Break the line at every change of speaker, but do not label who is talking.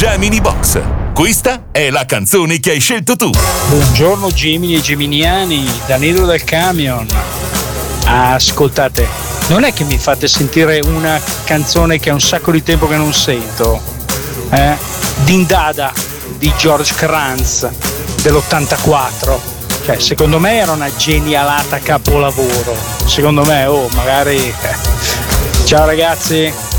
Gemini Box. Questa è la canzone che hai scelto tu.
Buongiorno Gemini e Geminiani, Danilo del Camion. Ascoltate, non è che mi fate sentire una canzone che è un sacco di tempo che non sento, Dindada di George Kranz dell'84. Cioè, secondo me era una genialata capolavoro. Secondo me, magari. Ciao ragazzi.